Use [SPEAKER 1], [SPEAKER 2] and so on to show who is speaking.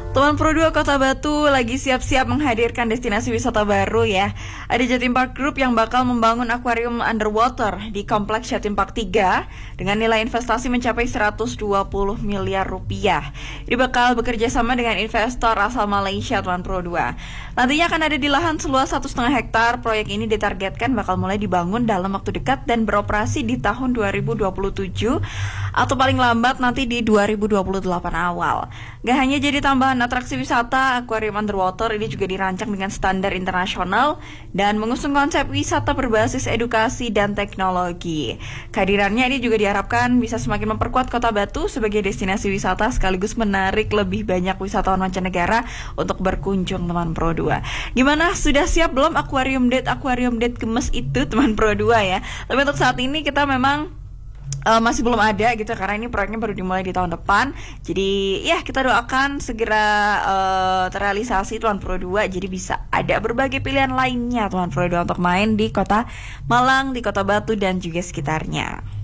[SPEAKER 1] Teman Pro 2 Kota Batu lagi siap-siap menghadirkan destinasi wisata baru ya. Ada Jatim Park Group yang bakal membangun akuarium underwater di Kompleks Jatim Park 3 dengan nilai investasi mencapai 120 miliar rupiah. Ini bakal bekerja sama dengan investor asal Malaysia, Teman Pro 2. Nantinya akan ada di lahan seluas 1,5 hektar. Proyek ini ditargetkan bakal mulai dibangun dalam waktu dekat dan beroperasi di tahun 2027 atau paling lambat nanti di 2028 awal. Gak hanya jadi tambahan atraksi wisata, akuarium underwater ini juga dirancang dengan standar internasional dan mengusung konsep wisata berbasis edukasi dan teknologi. Kehadirannya ini juga diharapkan bisa semakin memperkuat Kota Batu sebagai destinasi wisata sekaligus menarik lebih banyak wisatawan mancanegara untuk berkunjung, Teman Pro 2. Gimana, sudah siap belum aquarium date gemes itu, Teman Pro 2 ya? Tapi untuk saat ini kita memang masih belum ada gitu karena ini proyeknya baru dimulai di tahun depan. Jadi ya kita doakan segera terrealisasi, Tuan Pro 2. Jadi bisa ada berbagai pilihan lainnya, Tuan Pro 2, untuk main di Kota Malang, di Kota Batu dan juga sekitarnya.